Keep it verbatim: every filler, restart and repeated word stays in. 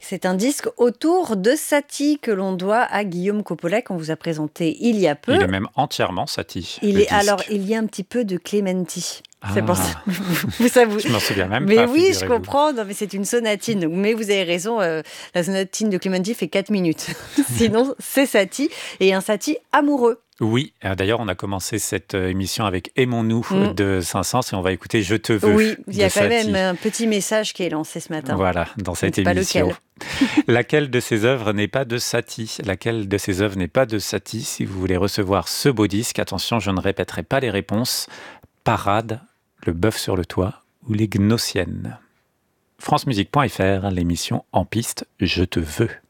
C'est un disque autour de Satie que l'on doit à Guillaume Coppola qu'on vous a présenté il y a peu. Il est même entièrement Satie. Il le est disque. alors il y a un petit peu de Clementi. Ah, C'est pour ça. Vous, ça vous... Je m'en souviens même mais pas. oui, je figurez-vous. comprends. Non, mais c'est une sonatine. Mais vous avez raison. Euh, la sonatine de Clementi fait quatre minutes. Sinon, c'est Satie et un Satie amoureux. Oui, euh, d'ailleurs, on a commencé cette euh, émission avec Aimons-nous Mm. de Saint-Saëns et on va écouter Je te veux. Oui, il y a de quand Satie. même un petit message qui est lancé ce matin. Voilà, dans cette Je ne sais pas émission. lequel. Laquelle de ces œuvres n'est pas de Satie Laquelle de ces œuvres n'est pas de Satie Si vous voulez recevoir ce beau disque, attention, je ne répéterai pas les réponses. Parade, Le bœuf sur le toit ou Les Gnossiennes. francemusique point f r, l'émission En piste, Je te veux.